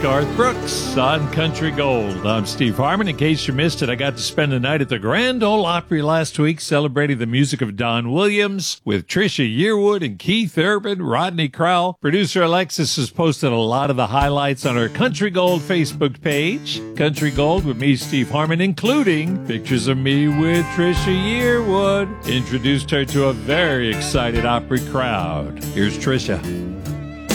Garth Brooks on Country Gold. I'm Steve Harmon. In case you missed it, I got to spend the night at the Grand Ole Opry last week celebrating the music of Don Williams with Trisha Yearwood and Keith Urban, Rodney Crowell. Producer Alexis has posted a lot of the highlights on her Country Gold Facebook page. Country Gold with me, Steve Harmon, including pictures of me with Trisha Yearwood. Introduced her to a very excited Opry crowd. Here's Trisha.